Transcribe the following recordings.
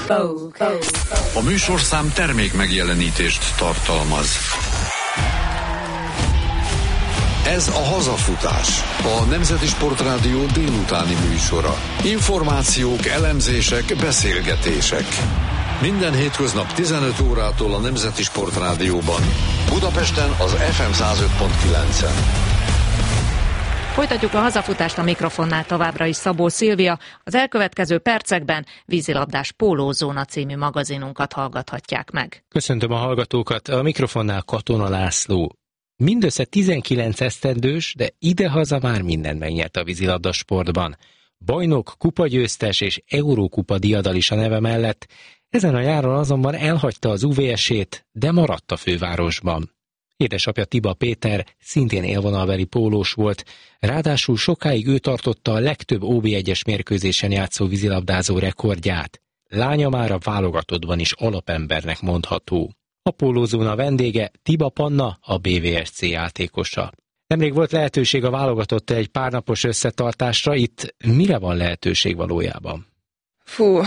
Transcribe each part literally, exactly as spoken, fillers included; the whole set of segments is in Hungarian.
A műsorszám termék megjelenítést tartalmaz. Ez a Hazafutás, a Nemzeti Sportrádió délutáni műsora. Információk, elemzések, beszélgetések. Minden hétköznap tizenöt órától a Nemzeti Sportrádióban. Budapesten az ef em száz öt pont kilencen. Folytatjuk a hazafutást, a mikrofonnál továbbra is Szabó Szilvia. Az elkövetkező percekben Vízilabdás Pólózóna című magazinunkat hallgathatják meg. Köszöntöm a hallgatókat, a mikrofonnál Katona László. Mindössze tizenkilenc esztendős, de idehaza már mindent megnyert a vízilabda sportban. Bajnok, kupagyőztes és Eurókupa diadalisa a neve mellett. Ezen a nyáron azonban elhagyta az ú vé es-ét, de maradt a fővárosban. Édesapja Tiba Péter szintén élvonalbeli pólós volt, ráadásul sokáig ő tartotta a legtöbb ó bé egyes mérkőzésen játszó vízilabdázó rekordját. Lánya már a válogatottban is alapembernek mondható. A Pólózóna vendége Tiba Panna, a bé vé es cé játékosa. Nemrég volt lehetőség a válogatott egy párnapos összetartásra, itt mire van lehetőség valójában? Fú,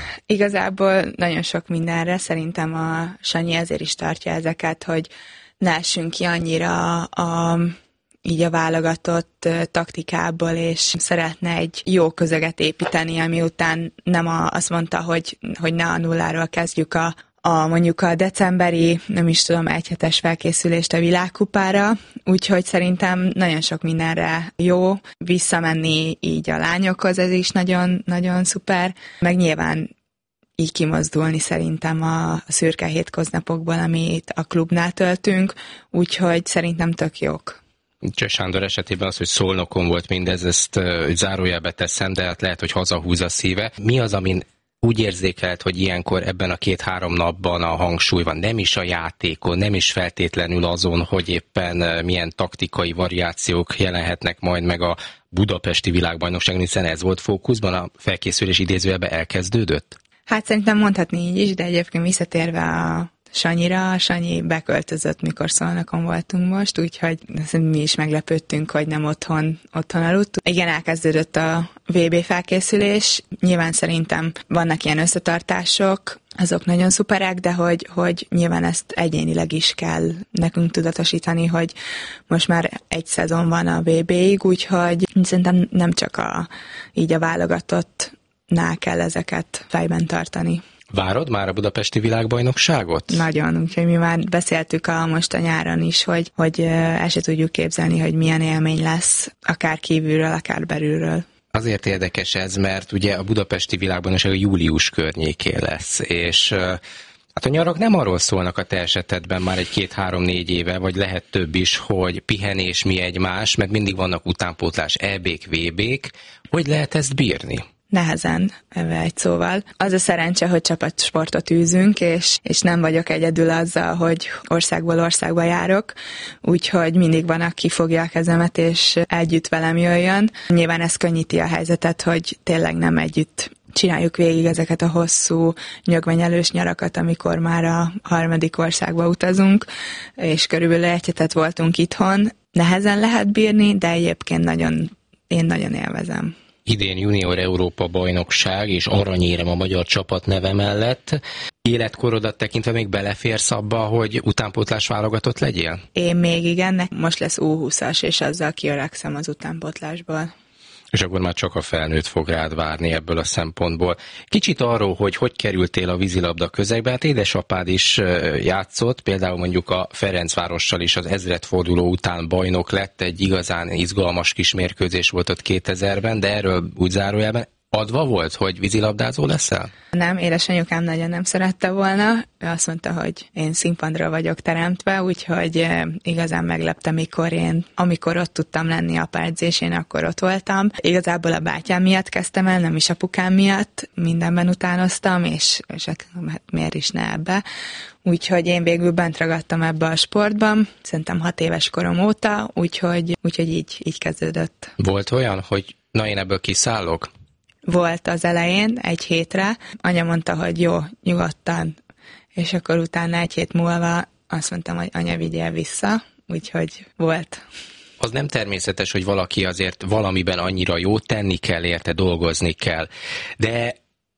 igazából nagyon sok mindenre, szerintem a Sanyi ezért is tartja ezeket, hogy ne essünk ki annyira a, így a válogatott taktikából, és szeretne egy jó közeget építeni, ami után nem a, azt mondta, hogy, hogy ne a nulláról kezdjük a, a mondjuk a decemberi, nem is tudom, egyhetes felkészülést a világkupára, úgyhogy szerintem nagyon sok mindenre jó. Visszamenni így a lányokhoz, ez is nagyon, nagyon szuper, meg nyilván így kimozdulni szerintem a szürke hétköznapokból, amit a klubnál töltünk, úgyhogy szerintem tök jók. Cseh Sándor esetében az, hogy Szolnokon volt mindez, ezt uh, zárójelbe teszem, de hát lehet, hogy hazahúz a szíve. Mi az, amin úgy érzékelt, hogy ilyenkor ebben a két-három napban a hangsúly van, nem is a játékon, nem is feltétlenül azon, hogy éppen milyen taktikai variációk jelenhetnek majd meg a budapesti világbajnokságon, hiszen ez volt fókuszban, a felkészülés idézőjelben elkezdődött? Hát szerintem mondhatni így is, de egyébként visszatérve a Sanyira, a Sanyi beköltözött, mikor Szolnokon voltunk most, úgyhogy mi is meglepődtünk, hogy nem otthon, otthon aludt. Igen, elkezdődött a vé bé felkészülés, nyilván szerintem vannak ilyen összetartások, azok nagyon szuperek, de hogy, hogy nyilván ezt egyénileg is kell nekünk tudatosítani, hogy most már egy szezon van a vé béig, úgyhogy szerintem nem csak a, így a válogatott nál kell ezeket fejben tartani. Várod már a budapesti világbajnokságot? Nagyon, úgyhogy mi már beszéltük a most a nyáron is, hogy, hogy el se tudjuk képzelni, hogy milyen élmény lesz, akár kívülről, akár belülről. Azért érdekes ez, mert ugye a budapesti világbajnokság a július környékén lesz, és hát a nyarak nem arról szólnak a te esetedben már egy két-három-négy éve, vagy lehet több is, hogy pihenés mi egymás, meg mindig vannak utánpótlás é bék, vé bék. Hogy lehet ezt bírni? Nehezen, egy szóval. Az a szerencse, hogy csapatsportot űzünk, és, és nem vagyok egyedül azzal, hogy országból országba járok, úgyhogy mindig van, aki fogja a kezemet, és együtt velem jöjjön. Nyilván ez könnyíti a helyzetet, hogy tényleg nem együtt csináljuk végig ezeket a hosszú, nyögvenyelős nyarakat, amikor már a harmadik országba utazunk, és körülbelül egy hetet voltunk itthon. Nehezen lehet bírni, de egyébként nagyon, én nagyon élvezem. Idén junior Európa bajnokság és aranyérem a magyar csapat neve mellett. Életkorodat tekintve még beleférsz abba, hogy utánpótlás válogatott legyél? Én még igen, most lesz U húszas, és azzal kiöregszem az utánpótlásból. És akkor már csak a felnőtt fog rád várni ebből a szempontból. Kicsit arról, hogy hogy kerültél a vízilabda közegbe, hát édesapád is játszott, például mondjuk a Ferencvárossal is az ezredforduló után bajnok lett, egy igazán izgalmas kis mérkőzés volt ott kétezerben, de erről úgy zárójelben adva volt, hogy vízilabdázó leszel? Nem, édesanyukám nagyon nem szerette volna. Ő azt mondta, hogy én színpadra vagyok teremtve, úgyhogy igazán meglepte, mikor én, amikor ott tudtam lenni apa edzésén, akkor ott voltam. Igazából a bátyám miatt kezdtem el, nem is apukám miatt. Mindenben utánoztam, és, és hát miért is ne ebbe. Úgyhogy én végül bent ragadtam ebbe a sportban, szerintem hat éves korom óta, úgyhogy, úgyhogy így, így kezdődött. Volt olyan, hogy na én ebből kiszállok? Volt az elején, egy hétre. Anya mondta, hogy jó, nyugodtan. És akkor utána egy hét múlva azt mondtam, hogy anya, vigyél vissza. Úgyhogy volt. Az nem természetes, hogy valaki azért valamiben annyira jó, tenni kell érte, dolgozni kell. De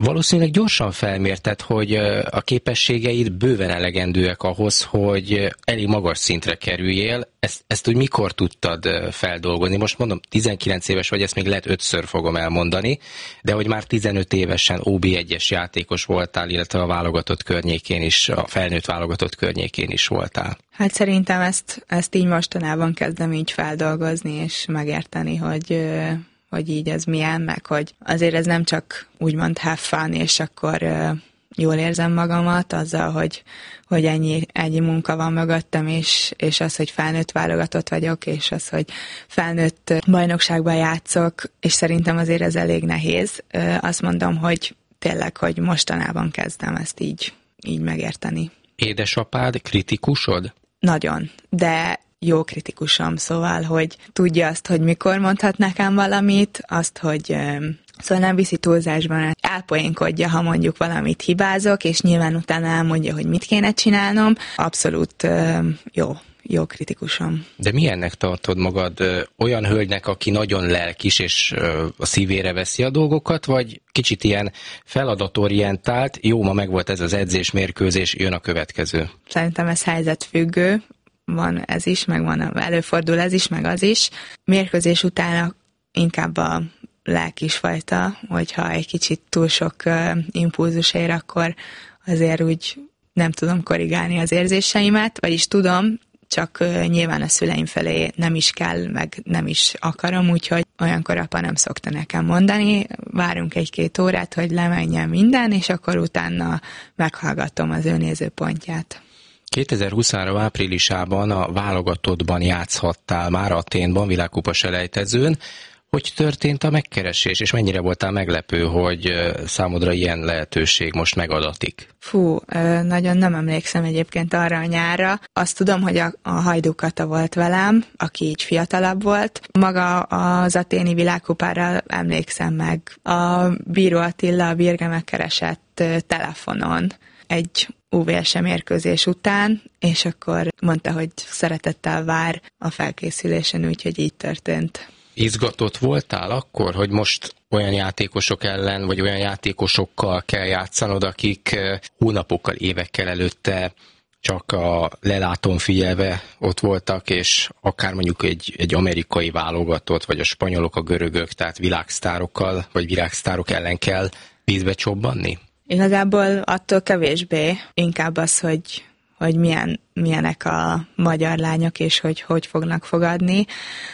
valószínűleg gyorsan felmérted, hogy a képességeid bőven elegendőek ahhoz, hogy elég magas szintre kerüljél. Ezt, ezt úgy mikor tudtad feldolgozni? Most mondom, tizenkilenc éves vagy, ezt még lehet ötször fogom elmondani, de hogy már tizenöt évesen ó bé egyes játékos voltál, illetve a válogatott környékén is, a felnőtt válogatott környékén is voltál. Hát szerintem ezt, ezt így mostanában kezdem így feldolgozni, és megérteni, hogy... hogy így ez milyen, meg hogy azért ez nem csak úgymond have fun, és akkor uh, jól érzem magamat azzal, hogy, hogy ennyi, ennyi munka van mögöttem, és, és az, hogy felnőtt válogatott vagyok, és az, hogy felnőtt bajnokságban játszok, és szerintem azért ez elég nehéz. Uh, azt mondom, hogy tényleg, hogy mostanában kezdem ezt így, így megérteni. Édesapád kritikusod? Nagyon, de jó kritikusom, szóval, hogy tudja azt, hogy mikor mondhat nekem valamit, azt, hogy szóval nem viszi túlzásban, elpoénkodja, ha mondjuk valamit hibázok, és nyilván utána elmondja, hogy mit kéne csinálnom. Abszolút jó, jó kritikusom. De milyennek tartod magad? Olyan hölgynek, aki nagyon lelkis, és a szívére veszi a dolgokat, vagy kicsit ilyen feladatorientált, jó, ma megvolt ez az edzés, mérkőzés, jön a következő? Szerintem ez helyzetfüggő. Van ez is, meg van, előfordul ez is, meg az is. Mérkőzés után inkább a lelkis fajta, hogyha egy kicsit túl sok uh, impulzus ér, akkor azért úgy nem tudom korrigálni az érzéseimet, vagyis tudom, csak uh, nyilván a szüleim felé nem is kell, meg nem is akarom, úgyhogy olyankor apa nem szokta nekem mondani, várunk egy-két órát, hogy lemenjen minden, és akkor utána meghallgatom az ő nézőpontját. kétezer-huszonhárom áprilisában a válogatottban játszhattál már Athénban, világkupa selejtezőn. Hogy történt a megkeresés, és mennyire voltál meglepő, hogy számodra ilyen lehetőség most megadatik? Fú, nagyon nem emlékszem egyébként arra a nyárra. Azt tudom, hogy a, a Hajdú Kata volt velem, aki így fiatalabb volt. Maga az athéni világkupára emlékszem meg. A Bíró Attila, a Birge megkeresett telefonon egy u vé es mérkőzés után, és akkor mondta, hogy szeretettel vár a felkészülésen, úgyhogy így történt. Izgatott voltál akkor, hogy most olyan játékosok ellen, vagy olyan játékosokkal kell játszanod, akik hónapokkal, évekkel előtte csak a lelátón figyelve ott voltak, és akár mondjuk egy, egy amerikai válogatott, vagy a spanyolok, a görögök, tehát világsztárokkal, vagy világsztárok ellen kell vízbe csobbanni? Igazából attól kevésbé, inkább az, hogy, hogy milyen, milyenek a magyar lányok, és hogy hogy fognak fogadni,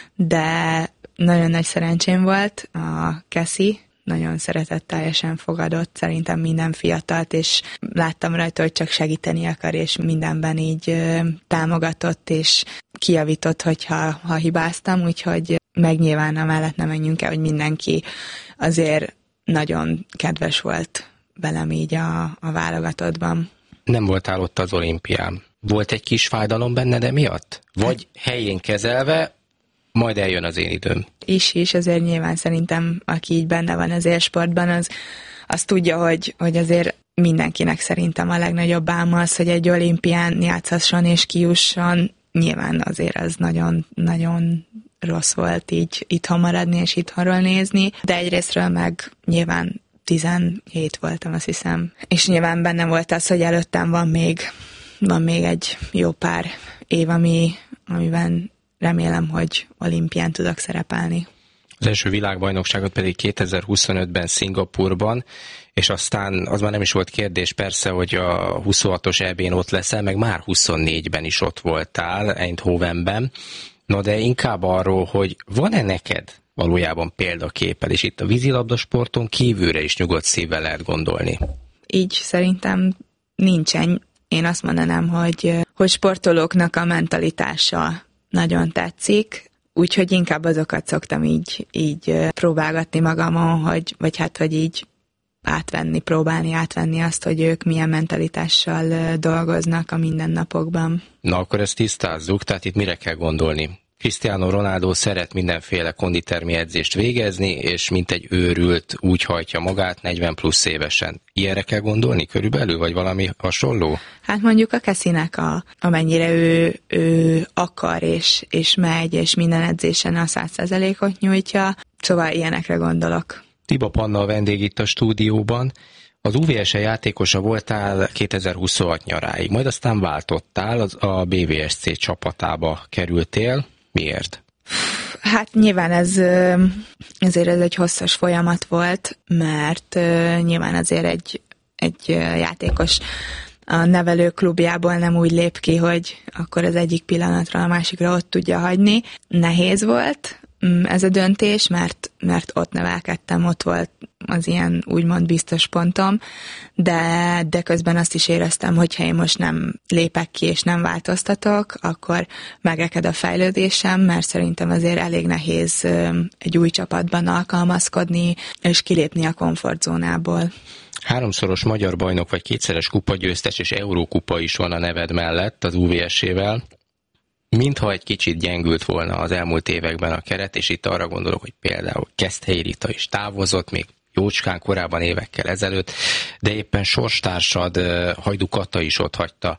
de nagyon nagy szerencsém volt, a Keszi nagyon szeretetteljesen fogadott, szerintem minden fiatalt, és láttam rajta, hogy csak segíteni akar, és mindenben így ö, támogatott, és kijavított, hogyha ha hibáztam, úgyhogy meg nyilván amellett nem menjünk el, hogy mindenki azért nagyon kedves volt velem így a, a válogatottban. Nem voltál ott az olimpián. Volt egy kis fájdalom benned emiatt? Vagy helyén kezelve, majd eljön az én időm? Is, is, azért nyilván szerintem, aki így benne van az élsportban, az, az tudja, hogy, hogy azért mindenkinek szerintem a legnagyobb álma az, hogy egy olimpián játszhasson és kijusson. Nyilván azért az nagyon, nagyon rossz volt így itthon maradni és itthonról nézni, de egyrésztről meg nyilván tizenhét voltam, azt hiszem. És nyilván benne volt az, hogy előttem van még, van még egy jó pár év, ami, amiben remélem, hogy olimpián tudok szerepelni. Az első világbajnokságot pedig kétezer-huszonötben Szingapurban, és aztán az már nem is volt kérdés persze, hogy a huszonhatos é bén ott leszel, meg már huszonnégyben is ott voltál, Eindhovenben. No, de inkább arról, hogy van-e neked valójában példaképed, és itt a vízilabdasporton kívülre is nyugodt szívvel lehet gondolni? Így szerintem nincsen. Én azt mondanám, hogy, hogy sportolóknak a mentalitása nagyon tetszik, úgyhogy inkább azokat szoktam így, így próbálgatni magamon, hogy, vagy hát, hogy így átvenni, próbálni átvenni azt, hogy ők milyen mentalitással dolgoznak a mindennapokban. Na, akkor ezt tisztázzuk, tehát itt mire kell gondolni? Cristiano Ronaldo szeret mindenféle konditermi edzést végezni, és mint egy őrült úgy hajtja magát negyven plusz évesen. Ilyenre kell gondolni körülbelül, vagy valami hasonló? Hát mondjuk a Keszinek, a, amennyire ő, ő akar, és, és megy, és minden edzésen a száz százalékot nyújtja, szóval ilyenekre gondolok. Tiba Panna a vendég itt a stúdióban. Az u vé es e játékosa voltál kétezer-huszonhat nyaráig, majd aztán váltottál, az a bé vé es cé csapatába kerültél. Miért? Hát nyilván ez, ezért ez egy hosszas folyamat volt, mert nyilván azért egy, egy játékos a nevelőklubjából nem úgy lép ki, hogy akkor az egyik pillanatra a másikra ott tudja hagyni. Nehéz volt ez a döntés, mert, mert ott nevelkedtem, ott volt az ilyen úgymond biztos pontom, de, de közben azt is éreztem, hogy ha én most nem lépek ki és nem változtatok, akkor megreked a fejlődésem, mert szerintem azért elég nehéz egy új csapatban alkalmazkodni és kilépni a komfortzónából. Háromszoros magyar bajnok vagy kétszeres kupagyőztes és Eurókupa is van a neved mellett az u vé es-ével. Mintha egy kicsit gyengült volna az elmúlt években a keret, és itt arra gondolok, hogy például Keszthelyi Rita is távozott, még jócskán korábban évekkel ezelőtt, de éppen sorstársad Hajdú Kata is ott hagyta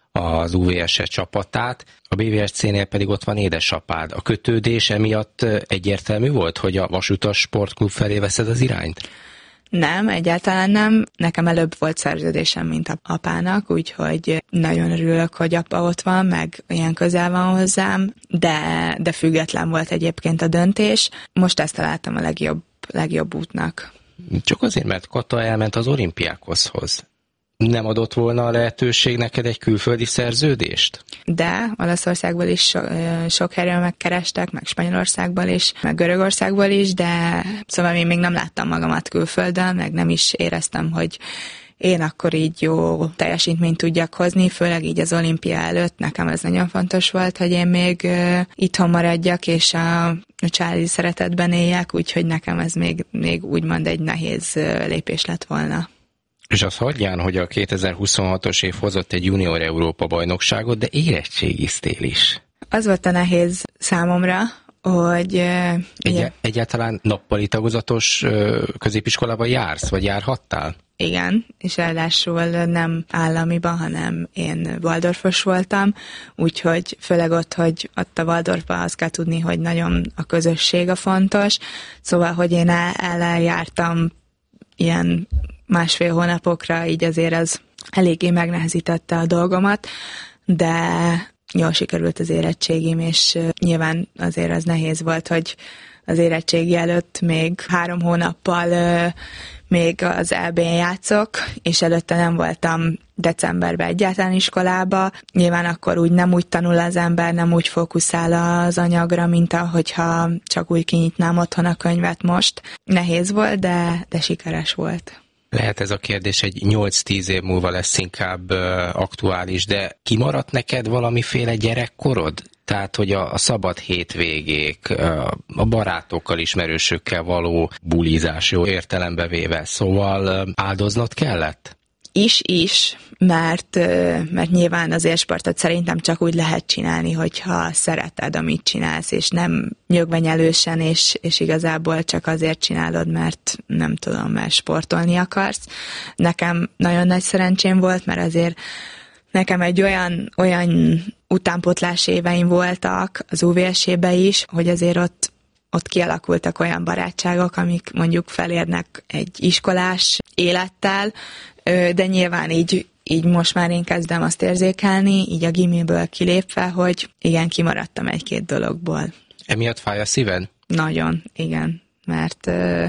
az u vé es-e csapatát, a bé vé es cé-nél pedig ott van édesapád. A kötődés emiatt egyértelmű volt, hogy a Vasutas Sportklub felé veszed az irányt? Nem, egyáltalán nem. Nekem előbb volt szerződésem, mint apának, úgyhogy nagyon örülök, hogy apa ott van, meg ilyen közel van hozzám, de, de független volt egyébként a döntés. Most ezt találtam a legjobb, legjobb útnak. Csak azért, mert Kata elment az Olympiákoszhoz. Nem adott volna a lehetőség neked egy külföldi szerződést? De Olaszországból is so, sok helyről megkerestek, meg Spanyolországból is, meg Görögországból is, de szóval én még nem láttam magamat külföldön, meg nem is éreztem, hogy én akkor így jó teljesítményt tudjak hozni, főleg így az olimpia előtt. Nekem ez nagyon fontos volt, hogy én még uh, itthon maradjak, és a, a családi szeretetben éljek, úgyhogy nekem ez még, még úgymond egy nehéz uh, lépés lett volna. És azt hagyján, hogy a kétezer-huszonhatos év hozott egy junior Európa bajnokságot, de érettségiztél is. Az volt a nehéz számomra, hogy... Uh, Egy, egyáltalán nappali tagozatos uh, középiskolában jársz, vagy járhattál? Igen, és ráadásul nem államiban, hanem én Waldorfos voltam, úgyhogy főleg ott, hogy ott a Waldorfban azt kell tudni, hogy nagyon a közösség a fontos, szóval, hogy én el, eljártam ilyen másfél hónapokra, így azért az eléggé megnehezítette a dolgomat, de jól sikerült az érettségim, és nyilván azért az nehéz volt, hogy az érettségi előtt még három hónappal még az é bén játszok, és előtte nem voltam decemberben egyáltalán iskolába. Nyilván akkor úgy nem úgy tanul az ember, nem úgy fókuszál az anyagra, mint ahogyha csak úgy kinyitnám otthon a könyvet most. Nehéz volt, de, de sikeres volt. Lehet ez a kérdés egy nyolc-tíz év múlva lesz inkább uh, aktuális, de kimaradt neked valamiféle gyerekkorod? Tehát, hogy a, a szabad hétvégék, uh, a barátokkal, ismerősökkel való bulizás, jó értelembe véve, szóval uh, áldoznod kellett? Is, is, mert, mert nyilván az élsportot szerintem csak úgy lehet csinálni, hogyha szereted, amit csinálsz, és nem nyögvenyelősen, és, és igazából csak azért csinálod, mert nem tudom, mert sportolni akarsz. Nekem nagyon nagy szerencsém volt, mert azért nekem egy olyan, olyan utánpótlás éveim voltak az u vé es-ébe is, hogy azért ott ott kialakultak olyan barátságok, amik mondjuk felérnek egy iskolás élettel, de nyilván így, így most már én kezdem azt érzékelni, így a gimiből kilépve, hogy igen, kimaradtam egy-két dologból. Emiatt fáj a szíved? Nagyon, igen, mert,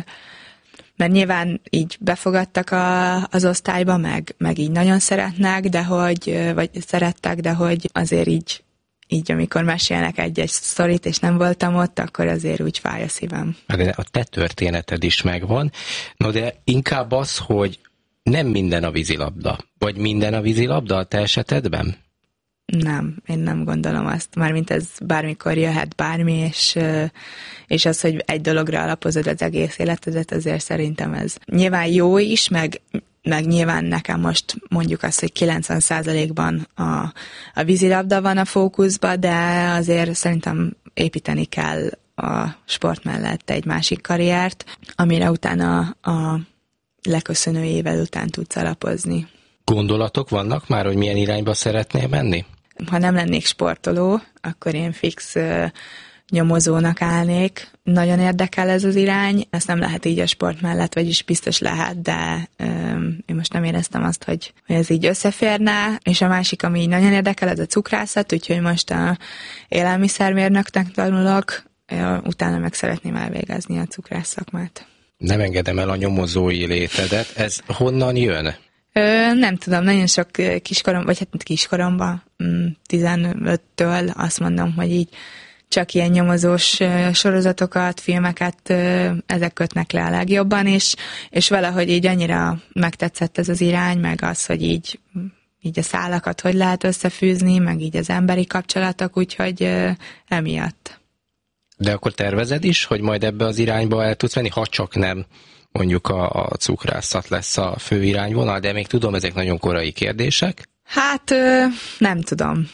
mert nyilván így befogadtak a, az osztályba, meg, meg így nagyon szeretnek, de hogy, vagy szerettek, de hogy azért így így amikor mesélnek egy-egy sztorit, és nem voltam ott, akkor azért úgy fáj a szívem. A te történeted is megvan, no de inkább az, hogy nem minden a vízilabda. Vagy minden a vízilabda a te esetedben? Nem, én nem gondolom azt. Mármint ez bármikor jöhet bármi, és, és az, hogy egy dologra alapozod az egész életedet, azért szerintem ez nyilván jó is, meg meg nyilván nekem most mondjuk azt, hogy kilencven százalékban a, a vízilabda van a fókuszban, de azért szerintem építeni kell a sport mellett egy másik karriert, amire utána a leköszönő évad után tudsz alapozni. Gondolatok vannak már, hogy milyen irányba szeretnél menni? Ha nem lennék sportoló, akkor én fix nyomozónak állnék. Nagyon érdekel ez az irány, ezt nem lehet így a sport mellett, vagyis biztos lehet, de öm, én most nem éreztem azt, hogy, hogy ez így összeférne, és a másik, ami így nagyon érdekel, ez a cukrászat, úgyhogy most a élelmiszermérnöknek tanulok, utána meg szeretném elvégezni a cukrász szakmát. Nem engedem el a nyomozói létedet, ez honnan jön? Ö, nem tudom, nagyon sok kiskorom, vagy hát kiskoromban, tizenöttől azt mondom, hogy így csak ilyen nyomozós sorozatokat, filmeket, ezek kötnek le a legjobban, és, és valahogy így annyira megtetszett ez az irány, meg az, hogy így, így a szálakat hogy lehet összefűzni, meg így az emberi kapcsolatok, úgyhogy emiatt. De akkor tervezed is, hogy majd ebbe az irányba el tudsz menni, ha csak nem mondjuk a, a cukrászat lesz a fő irányvonal, de még tudom, ezek nagyon korai kérdések. Hát nem tudom.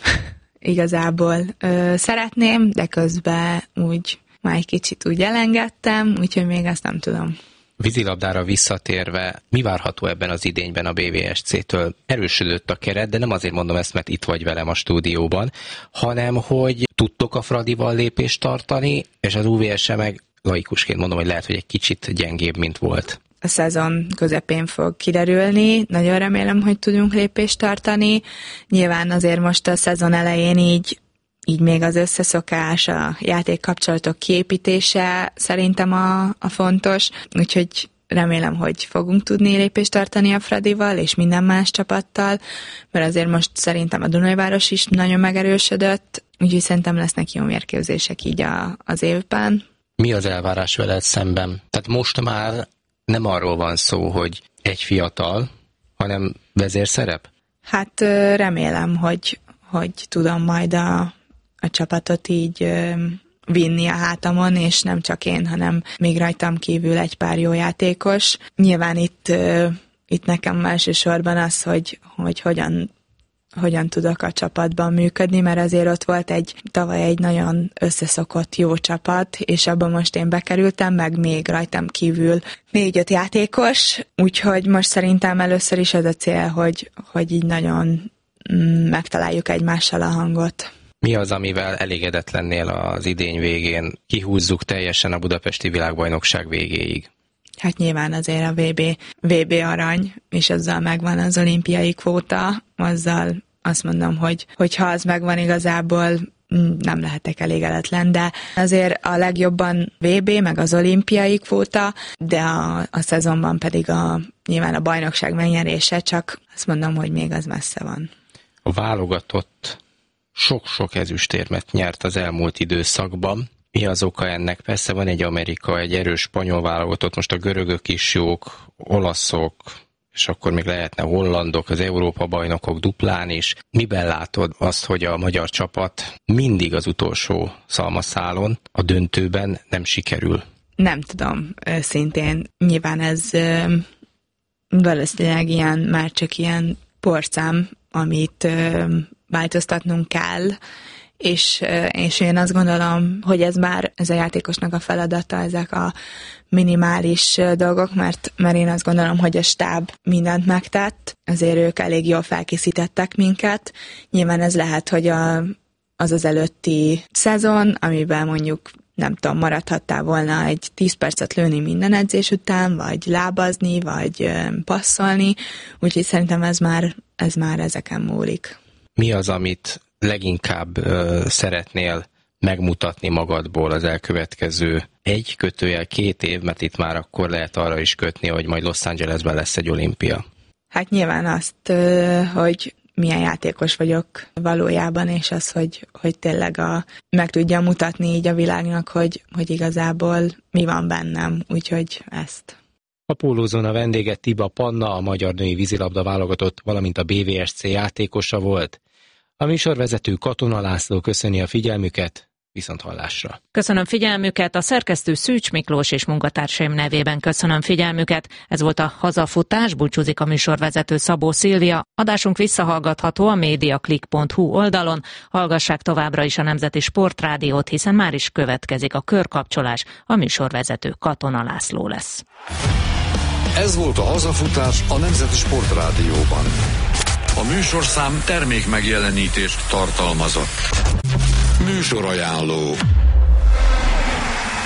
Igazából ö, szeretném, de közben úgy már egy kicsit úgy elengedtem, úgyhogy még ezt nem tudom. Vízilabdára visszatérve, mi várható ebben az idényben a bé vé es cé-től? Erősödött a keret, de nem azért mondom ezt, mert itt vagy velem a stúdióban, hanem hogy tudtok a Fradival lépést tartani, és az u vé es-e meg laikusként mondom, hogy lehet, hogy egy kicsit gyengébb, mint volt. A szezon közepén fog kiderülni, nagyon remélem, hogy tudunk lépést tartani. Nyilván azért most a szezon elején így, így még az összeszokás, a játékkapcsolatok kiépítése szerintem a, a fontos, úgyhogy remélem, hogy fogunk tudni lépést tartani a Fradival és minden más csapattal, mert azért most szerintem a Dunajváros is nagyon megerősödött, úgyhogy szerintem lesznek jó mérkőzések így a, az évben. Mi az elvárás veled szemben? Tehát most már nem arról van szó, hogy egy fiatal, hanem vezérszerep? Hát remélem, hogy, hogy tudom majd a, a csapatot így vinni a hátamon, és nem csak én, hanem még rajtam kívül egy pár jó játékos. Nyilván itt, itt nekem elsősorban az, hogy, hogy hogyan hogyan tudok a csapatban működni, mert azért ott volt egy tavaly egy nagyon összeszokott jó csapat, és abban most én bekerültem, meg még rajtam kívül négy-öt játékos, úgyhogy most szerintem először is az a cél, hogy, hogy így nagyon megtaláljuk egymással a hangot. Mi az, amivel elégedett lennél az idény végén? Kihúzzuk teljesen a budapesti világbajnokság végéig. Hát nyilván azért a vé bé, vé bé arany, és azzal megvan az olimpiai kvóta, azzal azt mondom, hogy hogyha az megvan igazából, nem lehetek elégedetlen, de azért a legjobban vé bé, meg az olimpiai kvóta, de a, a szezonban pedig a, nyilván a bajnokság megnyerése, csak azt mondom, hogy még az messze van. A válogatott sok-sok ezüstérmet nyert az elmúlt időszakban. Mi az oka ennek? Persze van egy Amerika, egy erős spanyol válogatott, most a görögök is jók, olaszok, és akkor még lehetne hollandok, az Európa-bajnokok duplán is. Miben látod azt, hogy a magyar csapat mindig az utolsó szalmaszálon, a döntőben nem sikerül? Nem tudom, szintén. Nyilván ez valószínűleg ilyen, már csak ilyen porszám, amit változtatnunk kell, és, és én azt gondolom, hogy ez már ez a játékosnak a feladata, ezek a minimális dolgok, mert, mert én azt gondolom, hogy a stáb mindent megtett, azért ők elég jól felkészítettek minket. Nyilván ez lehet, hogy a, az az előtti szezon, amiben mondjuk nem tudom, maradhattál volna egy tíz percet lőni minden edzés után, vagy lábazni, vagy passzolni, úgyhogy szerintem ez már, ez már ezeken múlik. Mi az, amit leginkább ö, szeretnél megmutatni magadból az elkövetkező egy kötőjel két év, mert itt már akkor lehet arra is kötni, hogy majd Los Angelesben lesz egy olimpia? Hát nyilván azt, ö, hogy milyen játékos vagyok valójában, és az, hogy, hogy tényleg a, meg tudja mutatni így a világnak, hogy, hogy igazából mi van bennem, úgyhogy ezt. A pólózón a vendége Tiba Panna, a magyar női vízilabda válogatott, valamint a bé vé es cé játékosa volt. A műsorvezető Katona László köszöni a figyelmüket, viszont hallásra. Köszönöm figyelmüket, a szerkesztő Szűcs Miklós és munkatársaim nevében köszönöm figyelmüket. Ez volt a Hazafutás, búcsúzik a műsorvezető Szabó Szilvia. Adásunk visszahallgatható a mediaclick pont hu oldalon. Hallgassák továbbra is a Nemzeti Sportrádiót, hiszen már is következik a körkapcsolás, a műsorvezető Katona László lesz. Ez volt a Hazafutás a Nemzeti Sportrádióban. A műsorszám termék megjelenítést tartalmazott. Műsorajánló.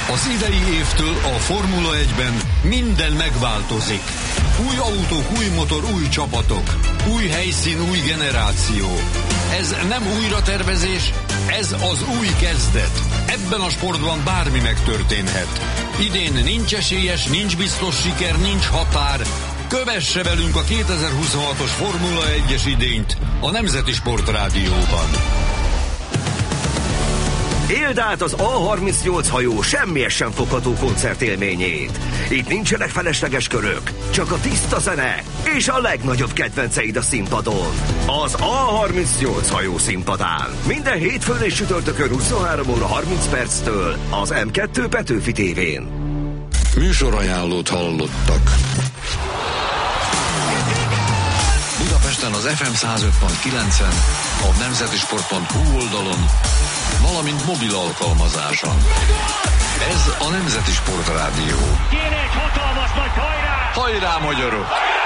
Az idei évtől a Formula egyben minden megváltozik. Új autók, új motor, új csapatok. Új helyszín, új generáció. Ez nem újratervezés, ez az új kezdet. Ebben a sportban bármi megtörténhet. Idén nincs esélyes, nincs biztos siker, nincs határ. Kövesse velünk a kétezer-huszonhatos Formula egyes idényt a Nemzeti Sport Rádióban. Éld át az á harmincnyolc hajó semmihez sem fogható koncertélményét. Itt nincsenek felesleges körök, csak a tiszta zene és a legnagyobb kedvenceid a színpadon. Az á harmincnyolc hajó színpadán. Minden hétfőn és csütörtökön huszonhárom óra harminc perctől az em kettő Petőfi tévén. Műsorajánlót hallottak. Budapesten az ef em száz öt pont kilencen, a nemzetisport pont hu oldalon, valamint mobil alkalmazáson. Ez a Nemzeti Sport Rádió. Kéne egy hatalmas nagy hajrá! Hajrá, magyarok!